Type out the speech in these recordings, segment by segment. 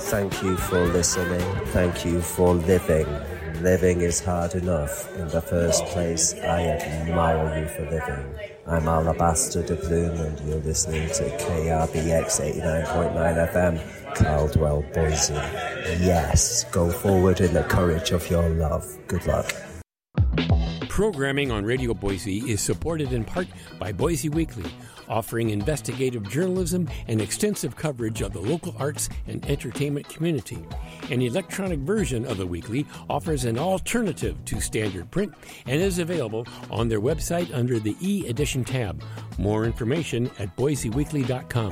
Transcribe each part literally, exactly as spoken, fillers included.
Thank you for listening. Thank you for living. Living is hard enough. In the first place, I admire you for living. I'm Alabaster de Plume, and you're listening to K R B X eighty-nine point nine F M, Caldwell, Boise. Yes, go forward in the courage of your love. Good luck. Programming on Radio Boise is supported in part by Boise Weekly, offering investigative journalism and extensive coverage of the local arts and entertainment community. An electronic version of the weekly offers an alternative to standard print and is available on their website under the e-edition tab. More information at boise weekly dot com.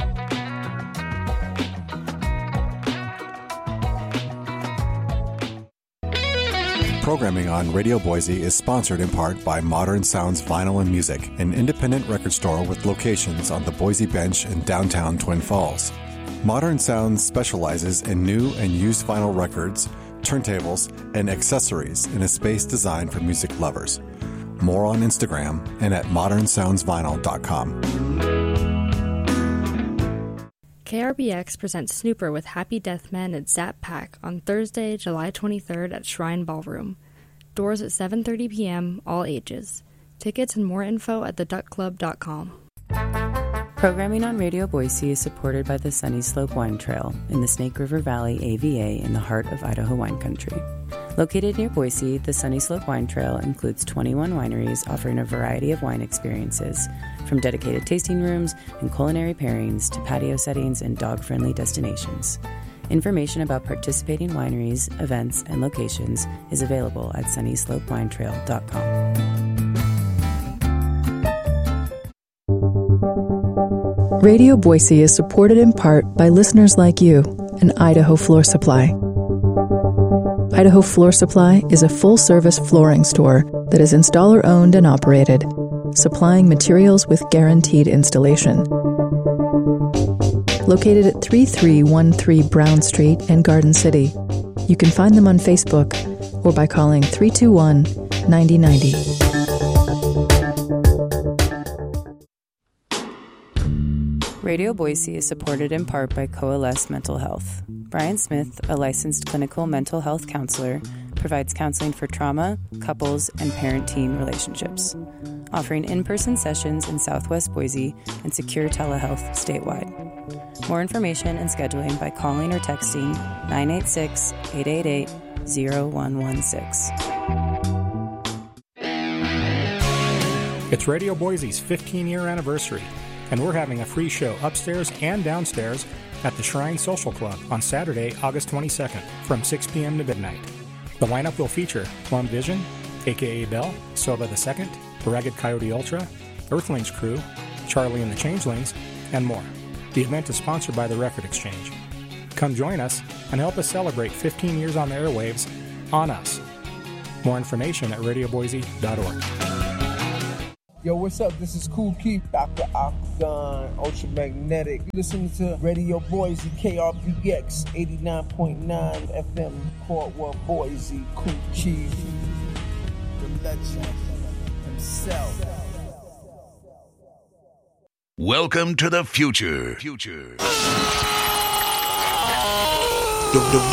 Programming on Radio Boise is sponsored in part by Modern Sounds Vinyl and Music, an independent record store with locations on the Boise Bench in downtown Twin Falls. Modern Sounds specializes in new and used vinyl records, turntables, and accessories in a space designed for music lovers. More on Instagram and at modern sounds vinyl dot com. K R B X presents Snooper with Happy Deathman at Zap Pack on Thursday, July twenty-third at Shrine Ballroom. Doors at seven thirty p.m., all ages. Tickets and more info at the duck club dot com. Programming on Radio Boise is supported by the Sunny Slope Wine Trail in the Snake River Valley A V A in the heart of Idaho wine country. Located near Boise, the Sunny Slope Wine Trail includes twenty-one wineries offering a variety of wine experiences, from dedicated tasting rooms and culinary pairings to patio settings and dog-friendly destinations. Information about participating wineries, events, and locations is available at sunny slope wine trail dot com. Radio Boise is supported in part by listeners like you and Idaho Floor Supply. Idaho Floor Supply is a full-service flooring store that is installer-owned and operated, supplying materials with guaranteed installation. Located at thirty-three thirteen Brown Street in Garden City, you can find them on Facebook or by calling three two one, nine zero nine zero. Radio Boise is supported in part by Coalesce Mental Health. Brian Smith, a licensed clinical mental health counselor, provides counseling for trauma, couples, and parent-teen relationships, offering in-person sessions in Southwest Boise and secure telehealth statewide. More information and scheduling by calling or texting nine eight six, eight eight eight, zero one one six. It's Radio Boise's fifteen-year anniversary, and we're having a free show upstairs and downstairs at the Shrine Social Club on Saturday, August twenty-second from six p.m. to midnight. The lineup will feature Plum Vision, a k a. Bell, Silva the Second, Ragged Coyote Ultra, Earthlings Crew, Charlie and the Changelings, and more. The event is sponsored by the Record Exchange. Come join us and help us celebrate fifteen years on the airwaves on us. More information at radio boise dot org. Yo, what's up? This is Kool Keith, Doctor Octagon, Ultramagnetic. You listening to Radio Boise, K R B X eighty-nine point nine F M, Caldwell, Boise. Kool Keith, the legend himself. Welcome to the future. Future.